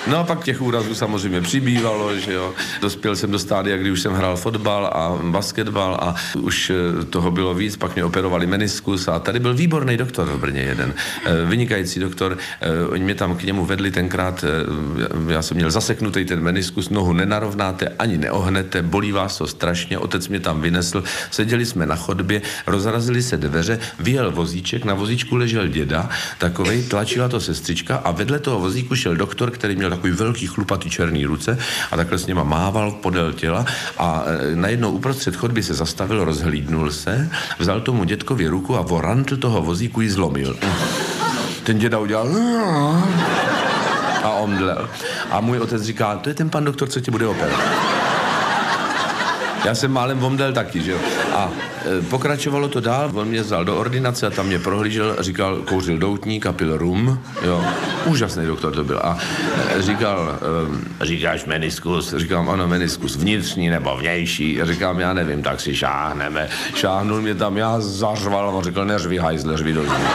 No a pak těch úrazů samozřejmě přibývalo, že jo. Dospěl jsem do stádia, kdy už jsem hrál fotbal a basketbal a už toho bylo víc, pak mě operovali meniskus a tady byl výborný doktor v Brně jeden, vynikající doktor, oni mě tam k němu vedli tenkrát, já jsem měl zaseknutý ten meniskus, nohu nenarovnáte, ani neohnete, bolí vás to strašně, otec mě tam vynesl, seděli jsme na chodbě, rozrazily se dveře, vyjel vozíček, na vozíčku ležel děda, takovej, tlačila to sestřička a vedle toho vozíku šel doktor, který měl takový velký chlupatý černý ruce a takhle s něma mával podél těla a najednou uprostřed chodby se zastavil, rozhlídnul se, vzal tomu dědkovi ruku a vorantl toho vozíku ji zlomil. Ten děda udělal a omdlel. A můj otec říká, to je ten pan doktor, co tě bude operovat. Já jsem málem omdlel taky, že jo. A pokračovalo to dál, on mě vzal do ordinace a tam mě prohlížel, říkal, kouřil doutník a pil rum, jo. Úžasný doktor to byl. A říkal, říkáš meniskus? Říkám, ano, meniskus, vnitřní nebo vnější. Říkám, já nevím, tak si šáhneme. Šáhnul mě tam, já zařval a on řekl, neřvi hajzle, řvi do ní.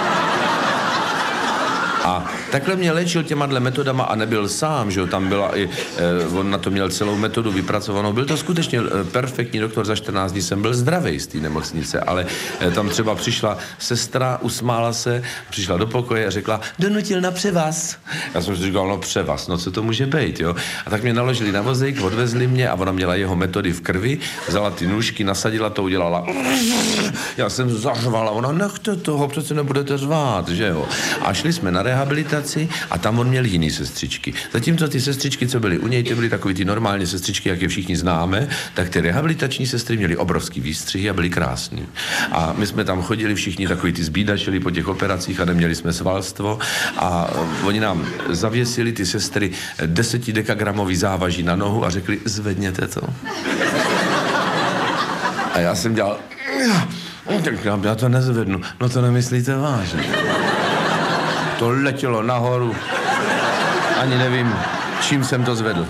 A takhle mě léčil těma metodama a nebyl sám, že jo, tam byla i, on na to měl celou metodu vypracovanou. Byl to skutečně perfektní doktor, za 14 dní jsem byl zdravej z té nemocnice, ale tam třeba přišla sestra, usmála se, přišla do pokoje a řekla, donutil na převaz. Já jsem si říkal, no převaz, no co to může být, jo. A tak mě naložili na vozík, odvezli mě a ona měla jeho metody v krvi, vzala ty nůžky, nasadila to, udělala. Já jsem zařvala, ona nechte toho, přece nebudete řvát, že jo. A šli jsme na rehabilitaci a tam on měl jiný sestřičky. Zatímco ty sestřičky, co byly u něj, ty byly takový ty normální sestřičky, jak je všichni známe, tak ty rehabilitační sestry měly obrovský výstřihy a byly krásný. A my jsme tam chodili všichni takový ty zbídačili po těch operacích a neměli jsme svalstvo a oni nám zavěsili ty sestry 10 dekagramový závaží na nohu a řekli, zvedněte to. A já jsem dělal, já to nezvednu, no to nemyslíte vážně. To letělo nahoru. Ani nevím, čím jsem to zvedl.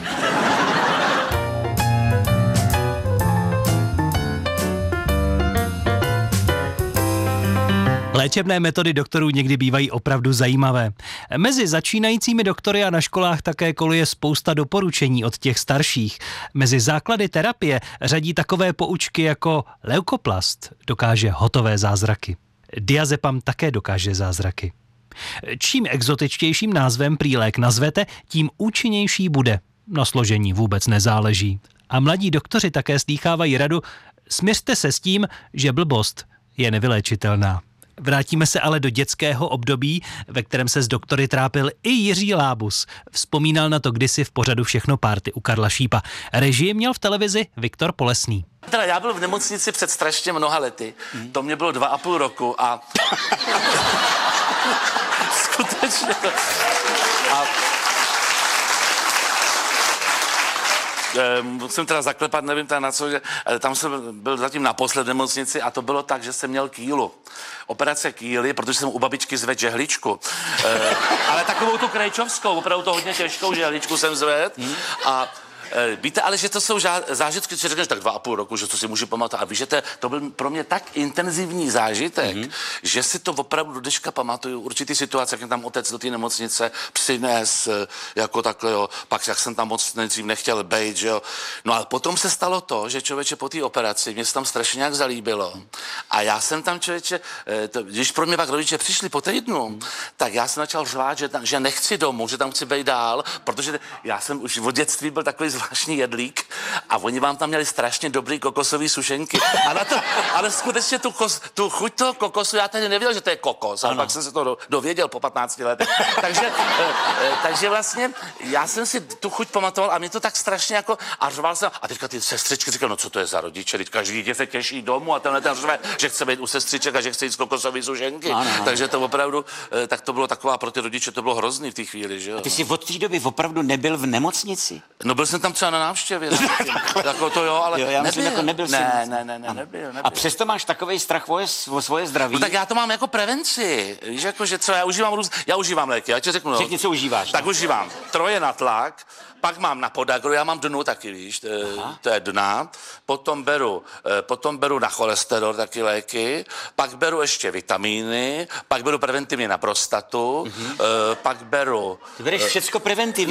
Léčebné metody doktorů někdy bývají opravdu zajímavé. Mezi začínajícími doktory a na školách také koluje spousta doporučení od těch starších. Mezi základy terapie řadí takové poučky jako leukoplast dokáže hotové zázraky. Diazepam také dokáže zázraky. Čím exotičtějším názvem prý lék nazvete, tím účinnější bude. Na složení vůbec nezáleží. A mladí doktoři také slýchávají radu, smiřte se s tím, že blbost je nevyléčitelná. Vrátíme se ale do dětského období, ve kterém se s doktory trápil i Jiří Lábus. Vzpomínal na to kdysi v pořadu Všechno párty u Karla Šípa. Režii měl v televizi Viktor Polesný. Teda já byl v nemocnici před strašně mnoha lety. To mě bylo 2,5 roku a... Skutečně. Musím teda zaklepat, nevím teda na co, že tam jsem byl zatím naposled v nemocnici a to bylo tak, že jsem měl kýlu. Operace kýly, protože jsem u babičky zvedl žehličku. Ale takovou tu krejčovskou, opravdu to hodně těžkou žehličku jsem zvedl a víte, ale že to jsou zážitky, co řekneš tak 2,5 roku, že to si můžu pamatovat. A víš, že to byl pro mě tak intenzivní zážitek, že si to opravdu do dneška pamatuju. Určitý situace, jak tam otec do té nemocnice přines, jako takhle, jo. Pak jak jsem tam moc nejdřív nechtěl bejt, že jo. No a potom se stalo to, že člověče po té operaci, mě se tam strašně nějak zalíbilo. A já jsem tam člověče, když pro mě pak rodiče přišli po týdnu, tak já jsem začal řvát, že nechci domů, že tam chci bejt dál, protože já jsem už od dětství byl takový zvláštní jedlík a oni vám tam měli strašně dobrý kokosový sušenky. A na to, ale skutečně tu chuť toho kokosu, já tady nevěděl, že to je kokos, ale pak jsem se to dověděl po 15 letech. Takže vlastně já jsem si tu chuť pamatoval a mě to tak strašně jako, a řval jsem, a teďka ty sestřičky říkali, no co to je za rodiče, teď každý dítě se těší domů a tenhle ten řve, že chce být u sestřiček a že chce jít z kokosový sušenky. Takže to opravdu, tak to bylo taková, pro ty rodiče to bylo hrozný v té chvíli, že jo. A ty jsi od té doby opravdu nebyl v nemocnici? No byl jsem tam třeba na návštěvě. Jako to jo, ale já myslím, jako nebyl nebyl. A přesto máš takovej strach o svoje zdraví? No tak já to mám jako prevenci. Víš, jako, že třeba já užívám léky, já ti řeknu. Řekni, co užíváš. Tak užívám troje na tlak, pak mám na podagru, já mám dnu taky, víš, to je dna, potom beru na cholesterol taky léky, pak beru ještě vitamíny, pak beru preventivně na prostatu, pak beru... Ty bereš všecko preventivně.